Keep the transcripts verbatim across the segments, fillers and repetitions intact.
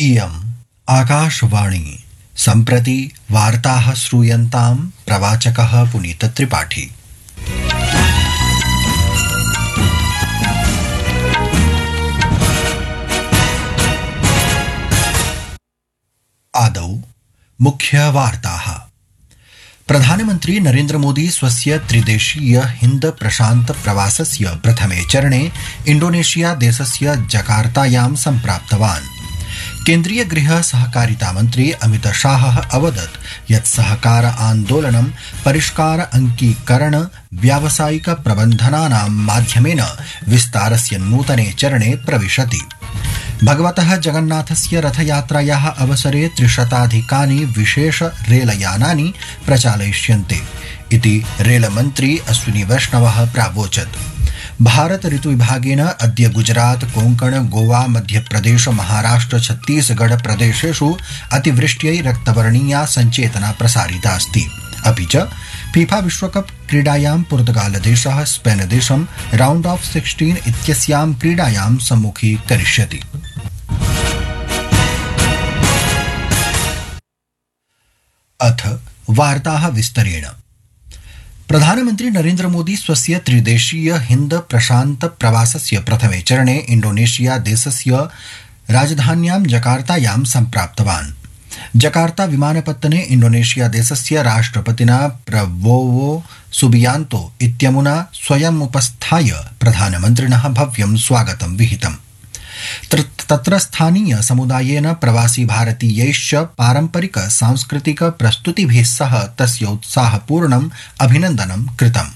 इयम् आकाशवाणी सम्प्रति वार्ताः श्रूयन्तां प्रवाचकः पुनीतत्रिपाठी। आदौ मुख्यवार्ताः। प्रधानमन्त्री नरेन्द्र मोदी स्वस्य त्रिदेशीय हिन्द प्रशान्त प्रवासस्य प्रथमे चरणे इण्डोनेशिया देशस्य जकार्तायां सम्प्राप्तवान्। केन्द्रीय गृह सहकारिता मन्त्री अमित शाहः अवदत् यत् सहकार आन्दोलनं परिष्कार अंकीकरण व्यावसायिक प्रबन्धनानां माध्यमेन विस्तारस्य नूतने चरणे प्रविशति। भगवतः जगन्नाथस्य रथयात्रायाः अवसरे त्रिशताधिकानि विशेष रेलयानानि प्रचालयिष्यन्ते इति रेलमन्त्री अश्विनी वैष्णवः प्रावोचत्। भारत ऋतुविभागेन अद्य गुजरात कोंकण गोवा मध्यप्रदेश महाराष्ट्र छत्तीसगढ़ प्रदेशेषु अतिवृष्ट्यै रक्तवर्णीया सञ्चेतना प्रसारिता अस्ति। अपि च फीफा विश्वकप क्रीडायां पुर्तगालदेशः स्पेनदेशं राउंड ऑफ सिक्सटीन इत्यस्यां क्रीडायां सम्मुखीकरिष्यति। अथ वार्ताः विस्तरेण। प्रधानमन्त्री नरेन्द्र मोदी स्वस्य त्रिदेशीय हिन्द प्रशान्त प्रवासस्य प्रथमे चरणे इण्डोनेशिया देशस्य राजधान्यां जकार्तायां सम्प्राप्तवान्। जकार्ता विमानपत्तने इण्डोनेशिया देशस्य राष्ट्रपतिना प्रबोवो सुबियांतो इत्यमुना स्वयमुपस्थाय प्रधानमन्त्रिणः भव्यं स्वागतं विहितम्। तत्र स्थानीय समुदायेन प्रवासी भारतीयैश्च पारम्परिक सांस्कृतिक प्रस्तुतिभिः सह तस्य उत्साहपूर्णम् अभिनन्दनं कृतम्।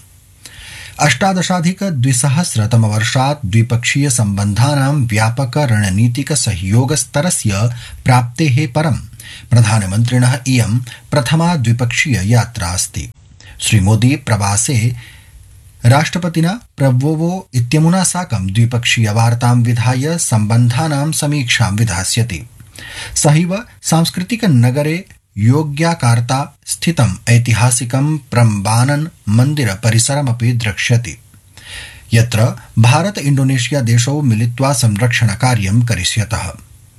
अष्टादशाधिक द्विसहस्रतमवर्षात् द्विपक्षीय सम्बन्धानां व्यापक रणनीतिक सहयोगस्तरस्य प्राप्तेः परं प्रधानमन्त्रिणः इयं प्रथमा द्विपक्षीय यात्रा अस्ति। श्रीमोदी प्रवासे राष्ट्रपतिना प्रबोवो इत्यमुना साकं द्विपक्षीय वार्तां विधाय सम्बन्धानां समीक्षां विधास्यति। सहैव सांस्कृतिक नगरे योग्याकार्ता स्थितम् ऐतिहासिकं प्रम्बानन मन्दिर परिसरमपि द्रक्ष्यति, यत्र भारत इण्डोनेशिया देशौ मिलित्वा संरक्षण कार्यं करिष्यतः।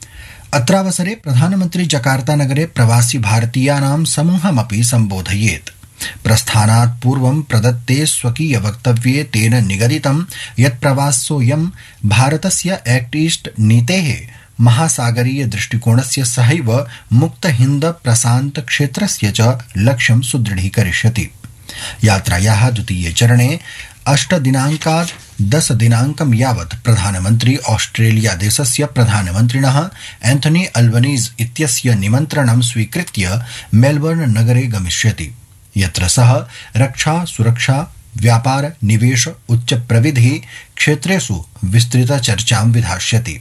अत्रावसरे प्रधानमन्त्री जकार्ता नगरे प्रवासी भारतीयानां समूहमपि सम्बोधयेत्। प्रस्थानात् पूर्वं प्रदत्ते स्वकीय वक्तव्ये तेन निगदितं यत् प्रवासोऽयं भारतस्य एक्ट ईस्ट नीतेः महासागरीय दृष्टिकोणस्य सहैव मुक्त हिन्द प्रशान्त क्षेत्रस्य च लक्ष्यं सुदृढीकरिष्यति। यात्रायाः द्वितीये चरणे अष्ट दिनाङ्कात् दश दिनाङ्कं यावत् प्रधानमन्त्री ऑस्ट्रेलिया देशस्य प्रधानमन्त्रिणः एंथनी अल्बनीज इत्यस्य निमन्त्रणं स्वीकृत्य मेलबर्न नगरे गमिष्यति, यत्र सः रक्षा सुरक्षा व्यापार निवेश उच्च प्रविधि क्षेत्रेषु विस्तृत चर्चां विधास्यति।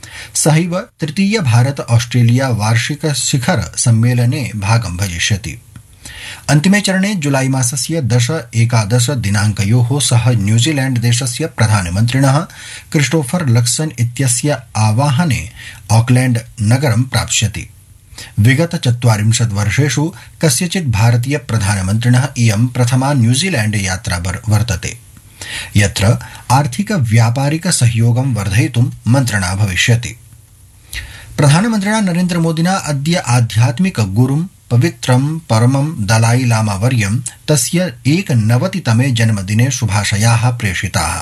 सहैव तृतीय भारत ऑस्ट्रेलिया वार्षिक शिखर सम्मेलने भागं भजिष्यति। अन्तिमे चरणे जुलाई मासस्य दश एकादश दिनाङ्कयोः सः न्यूजीलैंड देशस्य प्रधानमन्त्रिणः क्रिस्टोफर लक्सन इत्यस्य आवाहने ऑकलैंड नगरं प्राप्स्यति। विगत चत्वारिंशत् वर्षेषु कस्यचित् भारतीय प्रधानमन्त्रिणः इयं प्रथमा न्यूजीलैंड यात्रा वर्तते, यत्र आर्थिक व्यापारिक सहयोगं वर्धयितुं मन्त्रणा भविष्यति। प्रधानमन्त्रिणा नरेन्द्र मोदिना अद्य आध्यात्मिक गुरुं पवित्रं परमं दलाई लामा वर्यं तस्य एकनवतितमे जन्मदिने शुभाशयाः प्रेषिताः।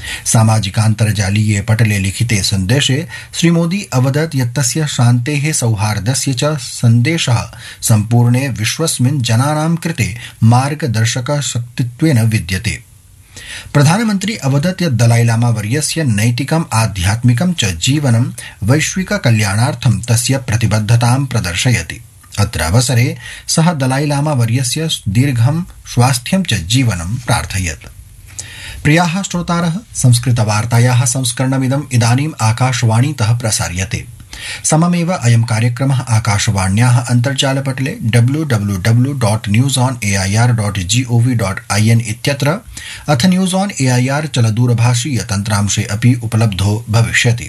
सामाजिकान्तर्जालीये पटले लिखिते सन्देशे श्रीमोदी अवदत् यत् तस्य शान्तेः सौहार्दस्य च सन्देशः सम्पूर्णे विश्वस्मिन् जनानां कृते मार्गदर्शक शक्तित्वेन विद्यते। प्रधानमन्त्री अवदत् यत् दलाई लामा वर्यस्य नैतिकम् आध्यात्मिकं च जीवनं वैश्विक कल्याणार्थं तस्य प्रतिबद्धतां प्रदर्शयति। अत्र अवसरे सः दलाई लामा वर्यस्य दीर्घं स्वास्थ्यं च जीवनं प्रार्थयत्। प्रियाः श्रोतारः, संस्कृतवार्तायाः संस्करणमिदम् इदानीम् आकाशवाणीतः प्रसार्यते। सममेव अयं कार्यक्रमः आकाशवाण्याः अन्तर्जालपटले W W W dot news on A I R dot G O V dot I N इत्यत्र अथ news on A I R चलदूरभाषीय तन्त्रांशे अपि उपलब्धो भविष्यति।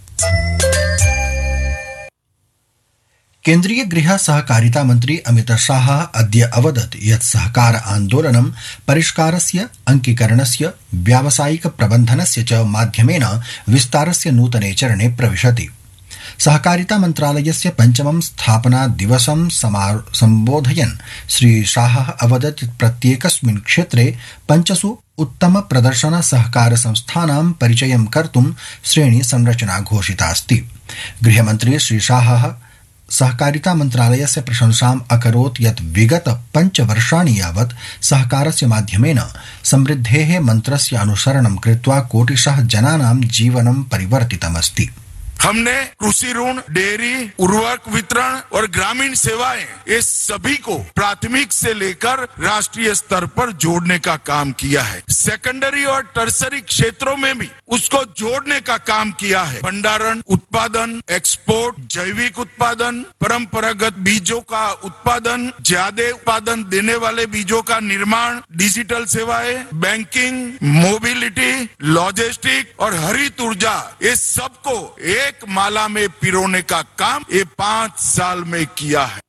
केन्द्रीय गृह सहकारिता मन्त्री अमित शाह अद्य अवदत् यत् सहकार आन्दोलनं परिष्कारस्य अंकीकरणस्य व्यावसायिक प्रबन्धनस्य च माध्यमेन विस्तारस्य नूतने चरणे प्रविशति। सहकारिता मन्त्रालयस्य पञ्चमं स्थापना दिवसं सम्बोधयन् श्री शाहः अवदत् यत् प्रत्येकस्मिन् क्षेत्रे पञ्चसु उत्तम प्रदर्शन सहकार संस्थानां परिचयं कर्तुं श्रेणी संरचना घोषिता अस्ति। गृहमन्त्री श्री शाहः सहकारिता मन्त्रालयस्य प्रशंसाम् अकरोत् यत् विगत पञ्चवर्षाणि यावत् सहकारस्य माध्यमेन समृद्धेः मन्त्रस्य अनुसरणं कृत्वा कोटिशः जनानां जीवनं परिवर्तितमस्ति। हमने कृषि ऋण, डेयरी, उर्वरक वितरण और ग्रामीण सेवाएं ये सभी को प्राथमिक से लेकर राष्ट्रीय स्तर पर जोड़ने का काम किया है। सेकेंडरी और टर्सरी क्षेत्रों में भी उसको जोड़ने का काम किया है। भंडारण, उत्पादन, एक्सपोर्ट, जैविक उत्पादन, परंपरागत बीजों का उत्पादन, ज्यादा उत्पादन देने वाले बीजों का निर्माण, डिजिटल सेवाएं, बैंकिंग, मोबिलिटी, लॉजिस्टिक और हरित ऊर्जा, ये सबको एक एक माला में पिरोने का काम ये पांच साल में किया है।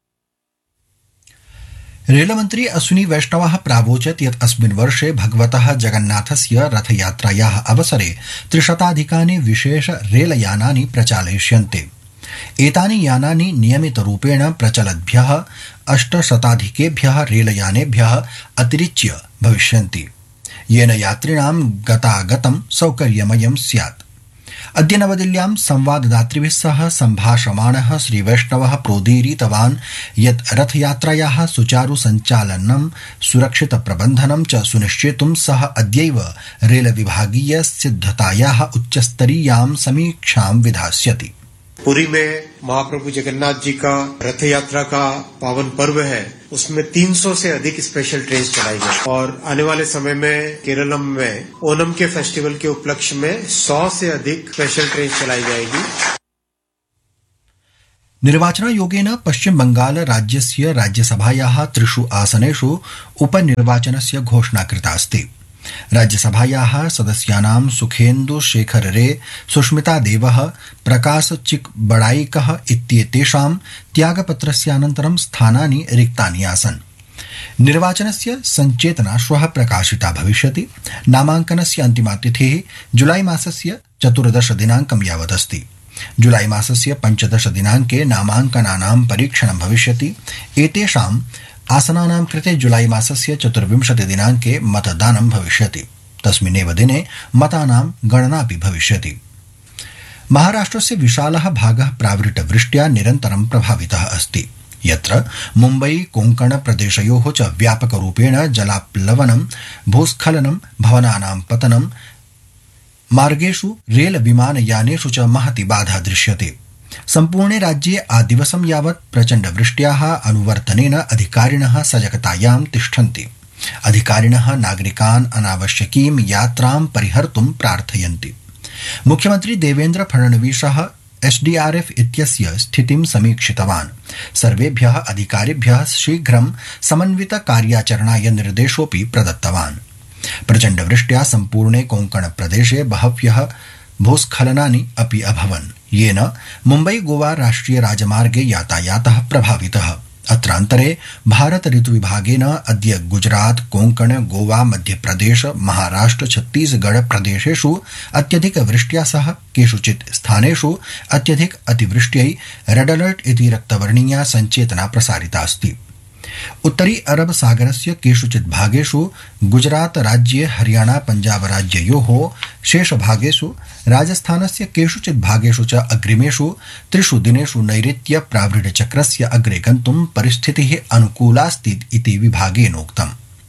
रेलमन्त्री अश्विनी वैष्णवः प्रावोचत् यत् अस्मिन् वर्षे भगवतः जगन्नाथस्य रथयात्रायाः अवसरे त्रिशताधिकानि विशेष रेलयानानि प्रचालयिष्यन्ते। एतानि यानानि नियमितरूपेण प्रचलद्भ्यः अष्टशताधिकेभ्यः रेलयानेभ्यः अतिरिच्य भविष्यन्ति, येन यात्रिणां गतागतं सौकर्यमयं स्यात्। अद्य नवदिल्ल्यां संवाददातृभिः सह सम्भाषमाणः श्रीवैष्णवः प्रोदीरितवान् यत् रथयात्रायाः सुचारु सञ्चालनं सुरक्षित प्रबन्धनं च सुनिश्चेतुं सः अद्यैव रेलविभागीय सिद्धतायाः उच्चस्तरीयां समीक्षां विधास्यति। पुरी में महाप्रभु जगन्नाथ जी का रथ यात्रा का पावन पर्व है, उसमें तीन सौ से अधिक स्पेशल ट्रेन चलाई गई और आने वाले समय में केरलम में ओणम के फेस्टिवल के उपलक्ष्य में सौ से अधिक स्पेशल ट्रेन चलाई जाएगी। निर्वाचनायोगेन पश्चिम बंगाल राज्यस्य राज्यसभायाः त्रिषु आसनेषु उपनिर्वाचनस्य घोषणा कृता अस्ति। राज्यसभायाः सदस्यानां सुखेन्दु शेखर रे, सुष्मिता देवः, प्रकाश चिकबड़ाइकः इत्येतेषां त्यागपत्रस्यानन्तरं स्थानानि रिक्तानि आसन्। निर्वाचनस्य संचेतना श्वः प्रकाशिता भविष्यति। नामाङ्कनस्य अन्तिमा तिथिः जुलाई मासस्य चतुर्दश दिनाङ्कं यावत् अस्ति। जुलाई मासस्य पञ्चदश दिनाङ्के नामाङ्कनानां परीक्षणं भविष्यति। एतेषां आसनानां कृते जुलाई मासस्य चतुर्विंशति दिनाङ्के मतदानं भविष्यति। तस्मिन्नेव दिने मतानां गणनापि भविष्यति। महाराष्ट्रस्य विशालः भागः प्रावृतवृष्ट्या निरन्तरं प्रभावितः अस्ति, यत्र मुम्बई कोङ्कण प्रदेशयोः च व्यापकरूपेण जलाप्लवनं, भूस्खलनं, भवनानां पतनं, मार्गेषु रेल विमानयानेषु च महती बाधा दृश्यते। सम्पूर्णे राज्ये आदिवसं यावत् प्रचण्ड वृष्ट्याः अनुवर्तनेन अधिकारिणः सजगतायां तिष्ठन्ति। अधिकारिणः नागरिकान् अनावश्यकीं यात्रां परिहर्तुं प्रार्थयन्ति। मुख्यमन्त्री देवेन्द्र फडणवीसः एसडीआरएफ इत्यस्य स्थितिं समीक्षितवान्। सर्वेभ्यः अधिकारिभ्यः शीघ्रं समन्वित कार्याचरणाय निर्देशोऽपि प्रदत्तवान्। प्रचण्डवृष्ट्या सम्पूर्णे कोङ्कण प्रदेशे बहव्यः भूस्खलनानि अपि अभवन्, येन मुम्बई गोवा राष्ट्रिय राजमार्गे यातायातः प्रभावितः। अत्रान्तरे भारत ऋतुविभागेन अद्य गुजरात, कोङ्कण, गोवा, मध्यप्रदेश, महाराष्ट्र, छत्तीसगढ़ प्रदेशेषु अत्यधिक वृष्ट्या सह केषुचित् स्थानेषु अत्यधिक अतिवृष्ट्यै रेड अलर्ट इति रक्तवर्णीया सञ्चेतना प्रसारिता अस्ति। उत्तरी अरब सागरस्य केषुचित् भागेषु गुजरात राज्ये, हरियाणा पंजाब राज्ययोः शेषभागेषु, राजस्थानस्य केषुचित् भागेषु च अग्रिमेषु त्रिषु दिनेषु नैऋत्य प्रावृढचक्रस्य अग्रे गन्तुं परिस्थितिः अनुकूलास्ति इति विभागेनोक्तम्।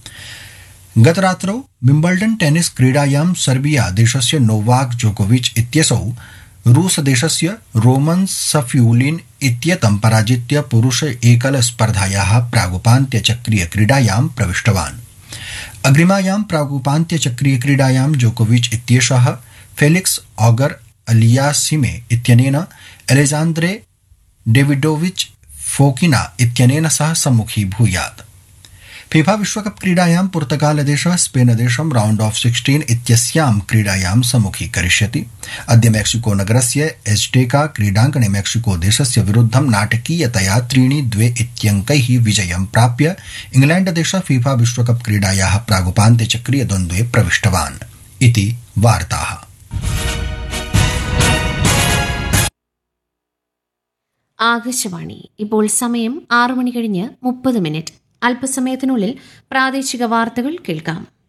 गतरात्रौ विम्बल्डन् टेनिस क्रीडायां सर्बिया देशस्य नोवाक जोकोविच इत्यसौ रूस देशस्य रोमन सफ्यूलिन इत्येतं पराजित्य पुरुष एकल स्पर्धायाः प्रागुपान्त्य चक्रीय क्रीडायां प्रविष्टवान्। अग्रिमायां प्रागुपान्त्य चक्रीय क्रीडायां जोकोविच इत्येषः फेलिक्स ऑगर अलियासिमे इत्यनेन एलेजान्द्रे डेविडोविच फोकिना इत्यनेन सह सम्मुखीभूयात्। फीफा विश्वकप क्रीडायां पुर्तगाल देशः स्पेन देशं राउंड ऑफ सिक्सटीन इत्यस्यां क्रीडायां सम्मुखीकरिष्यति। अद्य मेक्सिको नगरस्य एज्टेका क्रीडाङ्गणे मेक्सिको देशस्य विरुद्धं नाटकीयतया त्रीणि द्वे इत्यङ्कैः विजयं प्राप्य इंग्लैंड देशः फीफा विश्वकप क्रीडायाः प्रागुपान्त्यचक्रीय द्वन्द्वे प्रविष्टवान् इति वार्ताः। ആകാശവാണി. ഇപ്പോൾ സമയം ആറു മണി കഴിഞ്ഞ് മുപ്പത് മിനിറ്റ്. അല്പസമയത്തിനുള്ളിൽ പ്രാദേശിക വാർത്തകൾ കേൾക്കാം.